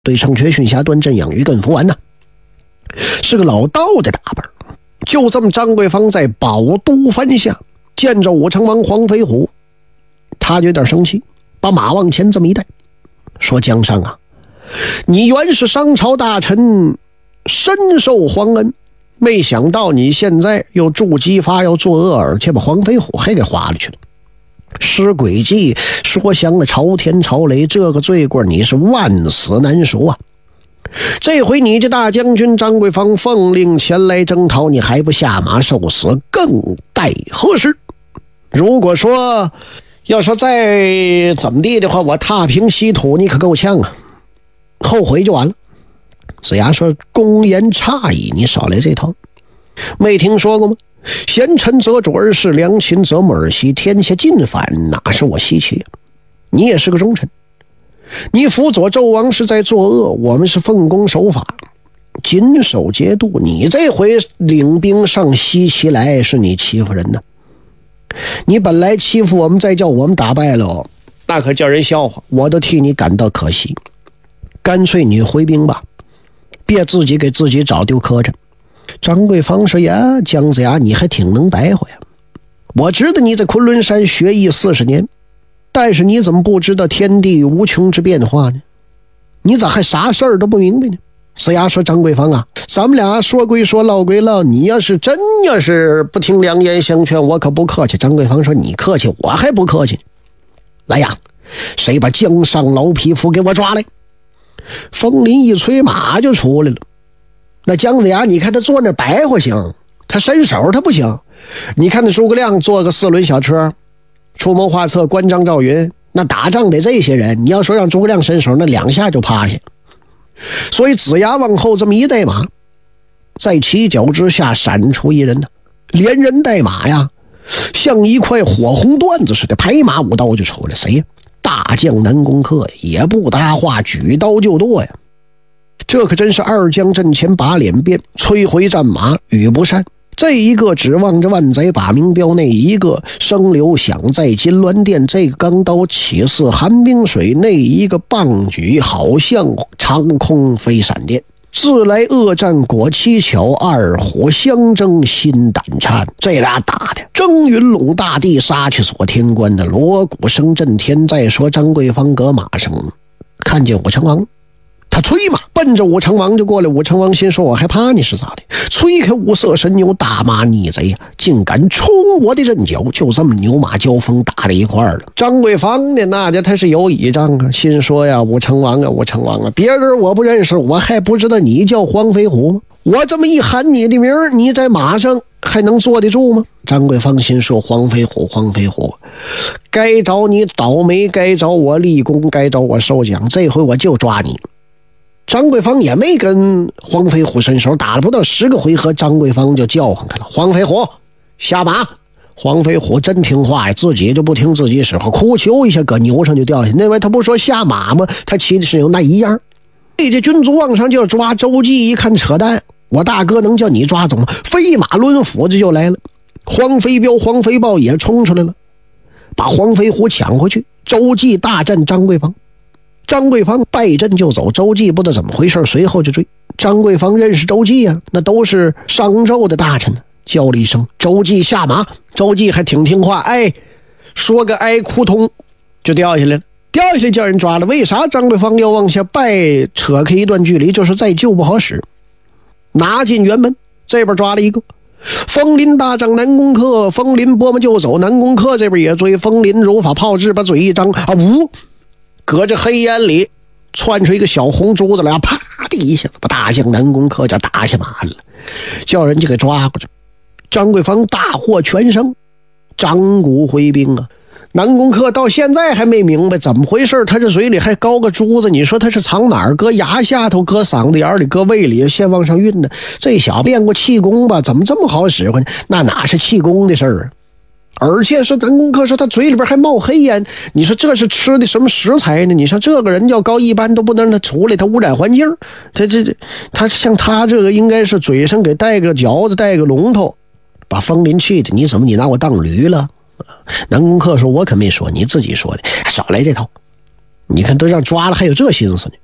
对城阙训下端镇养于艮扶完呐，是个老道的打扮。就这么，张桂芳在宝都藩下见着武成王黄飞虎，他就有点生气，把马往前这么一带，说：“江上啊，你原是商朝大臣，深受皇恩，没想到你现在又助姬发，要作恶，而且把黄飞虎还给划了去了。施诡计，说降了朝天朝雷，这个罪过你是万死难赎啊！这回你这大将军张桂芳奉令前来征讨，你还不下马受死，更待何时？如果说要说再怎么地的话，我踏平稀土，你可够呛啊，后悔就完了。”子牙说：“公言诧异，你少来这套，没听说过吗？贤臣择主而事，良禽择木而栖，天下尽反，哪是我稀奇？你也是个忠臣，你辅佐纣王是在作恶，我们是奉公守法，谨守节度。你这回领兵上西岐来，是你欺负人呢。你本来欺负我们，再叫我们打败了，那可叫人笑话，我都替你感到可惜。干脆你回兵吧，别自己给自己找丢磕碜。”张桂芳说：“呀，姜子牙，你还挺能白话呀！我知道你在昆仑山学艺40年，但是你怎么不知道天地无穷之变化呢？你咋还啥事儿都不明白呢？”子牙说：“张桂芳啊，咱们俩说归说，唠归唠，你要是不听良言相劝，我可不客气。”张桂芳说：“你客气，我还不客气呢。来呀，谁把江上老匹夫给我抓来？”风林一催，马就出来了。那姜子牙，你看他坐那白话行，他伸手他不行。你看那诸葛亮坐个4轮小车，出谋划策，关张赵云，那打仗得这些人，你要说让诸葛亮伸手，那2下就趴下。所以子牙往后这么一带马，在犄角之下闪出一人呢，连人带马呀，像一块火红段子似的，拍马舞刀就出来。谁呀？大将南宫恪，也不搭话，举刀就剁呀。这可真是二将阵前把脸变，摧回战马语不善。这一个指望着万载把名标，那一个声流响在金銮殿，这个钢刀起似寒冰水，那一个棒举好像长空飞闪电。自来恶战果蹊跷，二虎相争心胆颤。这俩打的蒸云笼大地，杀去锁天关的锣鼓声震天。再说张桂芳搁马上看见武成王，他催马奔着武成王就过来。武成王心说：“我还怕你是咋的？”催开五色神牛，大骂逆贼，竟敢冲我的阵脚！就这么牛马交锋，打在一块儿了。张桂芳呢，那家他是有倚仗啊，心说呀：“武成王啊，武成王啊，别人我不认识，我还不知道你叫黄飞虎吗？我这么一喊你的名儿，你在马上还能坐得住吗？”张桂芳心说：“黄飞虎，黄飞虎，该找你倒霉，该找我立功，该找我受奖，这回我就抓你。”张桂芳也没跟黄飞虎伸手，打了不到10个回合，张桂芳就叫唤他了：“黄飞虎，下马！”黄飞虎真听话呀，自己就不听自己使唤，哭求一下，搁牛上就掉下。那位他不说下马吗？他骑的是有那一样。这军卒往上就要抓，周济一看扯淡，我大哥能叫你抓走吗？飞马抡斧子就来了。黄飞彪、黄飞豹也冲出来了，把黄飞虎抢回去。周济大战张桂芳，张桂芳败阵就走，周济不知道怎么回事，随后就追。张桂芳认识周济啊，那都是商纣的大臣，叫了一声周济下马。周济还挺听话，哎，说个哎扑通就掉下来了，掉下来叫人抓了。为啥张桂芳要往下败？扯开一段距离，就是再救不好使。拿进辕门，这边抓了一个风林大将南宫恪，风林拨嘛就走，南宫恪这边也追。风林如法炮制，把嘴一张啊，呜，隔着黑烟里窜出一个小红珠子来，啪的一下把大将南宫恪就打下马了，叫人家给抓过去。张桂芳大获全胜，张古回兵啊。南宫恪到现在还没明白怎么回事，他这嘴里还高个珠子，你说他是藏哪儿？搁牙下头，搁嗓子眼里，搁胃里，先往上运的。这小练过气功吧，怎么这么好使唤？那哪是气功的事儿啊？而且是南宫恪说他嘴里边还冒黑烟，你说这是吃的什么食材呢？你说这个人要高一般都不能让他出来，他污染环境。他像他这个应该是嘴上给带个嚼子，带个龙头，把风林气的，你怎么你拿我当驴了？南宫恪说：“我可没说，你自己说的，少来这套。你看都让抓了，还有这心思呢。”